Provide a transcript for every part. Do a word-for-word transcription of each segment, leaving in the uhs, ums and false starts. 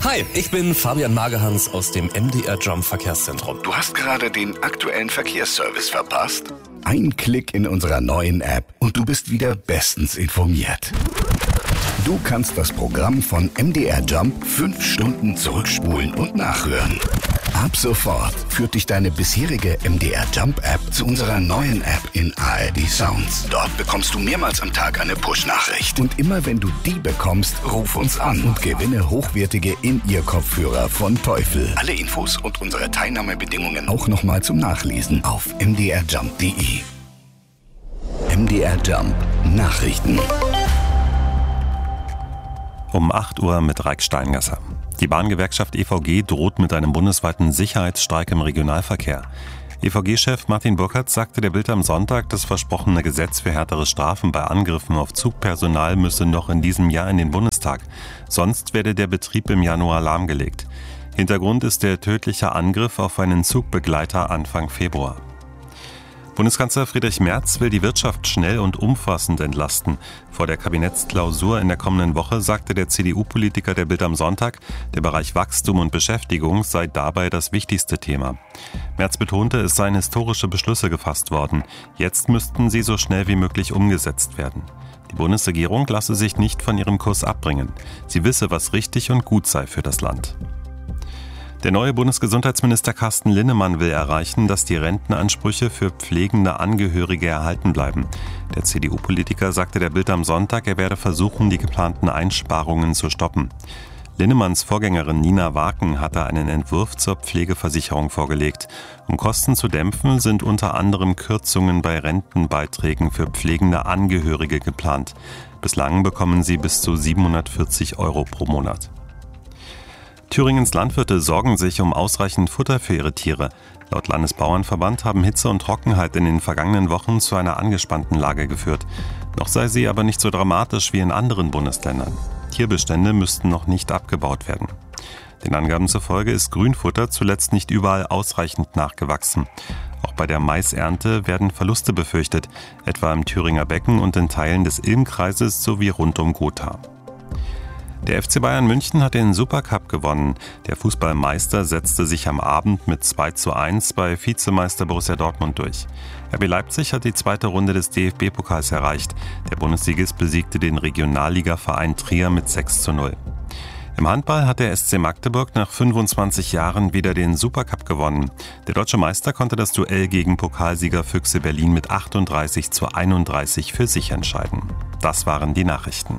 Hi, ich bin Fabian Magehans aus dem M D R Jump Verkehrszentrum. Du hast gerade den aktuellen Verkehrsservice verpasst? Ein Klick in unserer neuen App und du bist wieder bestens informiert. Du kannst das Programm von M D R Jump fünf Stunden zurückspulen und nachhören. Ab sofort führt dich deine bisherige M D R Jump App zu unserer neuen App in A R D Sounds. Dort bekommst du mehrmals am Tag eine Push-Nachricht. Und immer wenn du die bekommst, ruf uns an und gewinne hochwertige In-Ear-Kopfhörer von Teufel. Alle Infos und unsere Teilnahmebedingungen auch nochmal zum Nachlesen auf m d r jump punkt d e. M D R Jump Nachrichten. Um acht Uhr mit Raik Steingasser. Die Bahngewerkschaft E V G droht mit einem bundesweiten Sicherheitsstreik im Regionalverkehr. E V G-Chef Martin Burkhardt sagte der Bild am Sonntag, das versprochene Gesetz für härtere Strafen bei Angriffen auf Zugpersonal müsse noch in diesem Jahr in den Bundestag. Sonst werde der Betrieb im Januar lahmgelegt. Hintergrund ist der tödliche Angriff auf einen Zugbegleiter Anfang Februar. Bundeskanzler Friedrich Merz will die Wirtschaft schnell und umfassend entlasten. Vor der Kabinettsklausur in der kommenden Woche sagte der C D U-Politiker der Bild am Sonntag, der Bereich Wachstum und Beschäftigung sei dabei das wichtigste Thema. Merz betonte, es seien historische Beschlüsse gefasst worden. Jetzt müssten sie so schnell wie möglich umgesetzt werden. Die Bundesregierung lasse sich nicht von ihrem Kurs abbringen. Sie wisse, was richtig und gut sei für das Land. Der neue Bundesgesundheitsminister Carsten Linnemann will erreichen, dass die Rentenansprüche für pflegende Angehörige erhalten bleiben. Der C D U-Politiker sagte der Bild am Sonntag, er werde versuchen, die geplanten Einsparungen zu stoppen. Linnemanns Vorgängerin Nina Waken hatte einen Entwurf zur Pflegeversicherung vorgelegt. Um Kosten zu dämpfen, sind unter anderem Kürzungen bei Rentenbeiträgen für pflegende Angehörige geplant. Bislang bekommen sie bis zu siebenhundertvierzig Euro pro Monat. Thüringens Landwirte sorgen sich um ausreichend Futter für ihre Tiere. Laut Landesbauernverband haben Hitze und Trockenheit in den vergangenen Wochen zu einer angespannten Lage geführt. Noch sei sie aber nicht so dramatisch wie in anderen Bundesländern. Tierbestände müssten noch nicht abgebaut werden. Den Angaben zufolge ist Grünfutter zuletzt nicht überall ausreichend nachgewachsen. Auch bei der Maisernte werden Verluste befürchtet, etwa im Thüringer Becken und in Teilen des Ilm-Kreises sowie rund um Gotha. Der F C Bayern München hat den Supercup gewonnen. Der Fußballmeister setzte sich am Abend mit zwei zu eins bei Vizemeister Borussia Dortmund durch. R B Leipzig hat die zweite Runde des D F B-Pokals erreicht. Der Bundesligist besiegte den Regionalligaverein Trier mit sechs zu null. Im Handball hat der S C Magdeburg nach fünfundzwanzig Jahren wieder den Supercup gewonnen. Der deutsche Meister konnte das Duell gegen Pokalsieger Füchse Berlin mit achtunddreißig zu einunddreißig für sich entscheiden. Das waren die Nachrichten.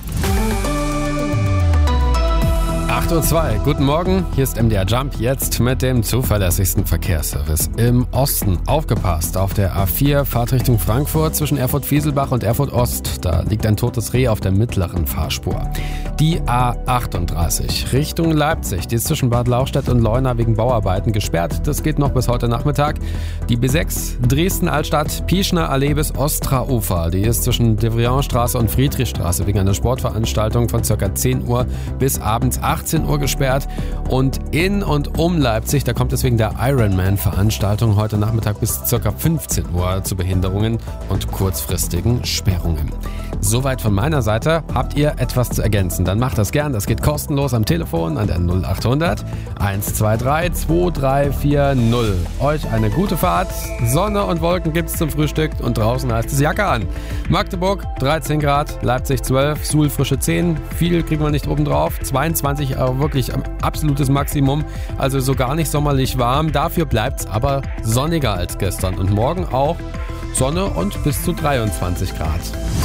acht Uhr zwei, guten Morgen, hier ist M D R Jump, jetzt mit dem zuverlässigsten Verkehrsservice im Osten. Aufgepasst, auf der A vier, Fahrt Richtung Frankfurt zwischen Erfurt-Fieselbach und Erfurt-Ost. Da liegt ein totes Reh auf der mittleren Fahrspur. Die A achtunddreißig, Richtung Leipzig, die ist zwischen Bad Lauchstädt und Leuna wegen Bauarbeiten gesperrt. Das geht noch bis heute Nachmittag. Die B sechs, Dresden-Altstadt, Pieschner Allee bis Ostra-Ufer. Die ist zwischen Devrient-Straße und Friedrichstraße wegen einer Sportveranstaltung von ca. zehn Uhr bis abends achtzehn Uhr gesperrt. Und in und um Leipzig, da kommt es wegen der Ironman-Veranstaltung heute Nachmittag bis ca. fünfzehn Uhr zu Behinderungen und kurzfristigen Sperrungen. Soweit von meiner Seite. Habt ihr etwas zu ergänzen? Dann macht das gern. Das geht kostenlos am Telefon an der null acht hundert eins zwei drei zwei drei vier null. Euch eine gute Fahrt. Sonne und Wolken gibt's zum Frühstück und draußen heißt es Jacke an. Magdeburg dreizehn Grad, Leipzig zwölf, Suhl frische zehn. Viel kriegen wir nicht oben drauf. zweiundzwanzig, aber wirklich absolutes Maximum. Also so gar nicht sommerlich warm. Dafür bleibt's aber sonniger als gestern. Und morgen auch Sonne und bis zu dreiundzwanzig Grad.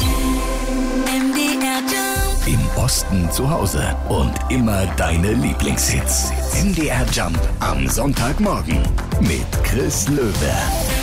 Im Osten zu Hause und immer deine Lieblingshits. M D R Jump am Sonntagmorgen mit Chris Löwe.